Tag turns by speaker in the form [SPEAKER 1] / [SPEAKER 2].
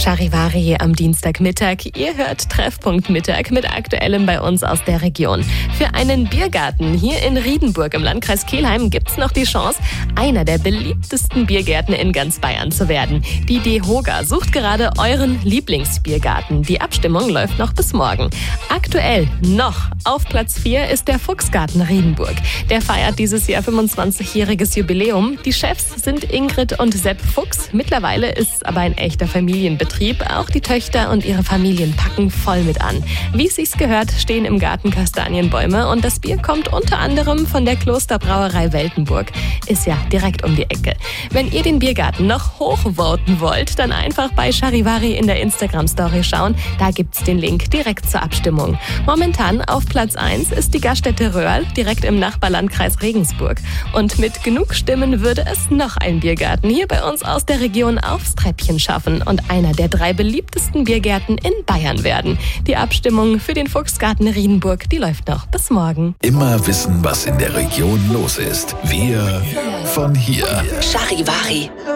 [SPEAKER 1] Charivari am Dienstagmittag. Ihr hört Treffpunkt Mittag mit Aktuellem bei uns aus der Region. Für einen Biergarten hier in Riedenburg im Landkreis Kelheim gibt's noch die Chance, einer der beliebtesten Biergärten in ganz Bayern zu werden. Die DEHOGA sucht gerade euren Lieblingsbiergarten. Die Abstimmung läuft noch bis morgen. Aktuell noch auf Platz 4 ist der Fuchsgarten Riedenburg. Der feiert dieses Jahr 25-jähriges Jubiläum. Die Chefs sind Ingrid und Sepp Fuchs. Mittlerweile ist es aber ein echter Familienbetrieb. Auch die Töchter und ihre Familien packen voll mit an. Wie es sich gehört, stehen im Garten Kastanienbäume und das Bier kommt unter anderem von der Klosterbrauerei Weltenburg. Ist ja direkt um die Ecke. Wenn ihr den Biergarten noch hochvoten wollt, dann einfach bei Charivari in der Instagram-Story schauen. Da gibt's den Link direkt zur Abstimmung. Momentan auf Platz 1 ist die Gaststätte Röhrl, direkt im Nachbarlandkreis Regensburg. Und mit genug Stimmen würde es noch ein Biergarten hier bei uns aus der Region aufs Treppchen schaffen und einer der 3 beliebtesten Biergärten in Bayern werden. Die Abstimmung für den Fuchsgarten Riedenburg, die läuft noch bis morgen.
[SPEAKER 2] Immer wissen, was in der Region los ist. Wir von hier.
[SPEAKER 3] Charivari.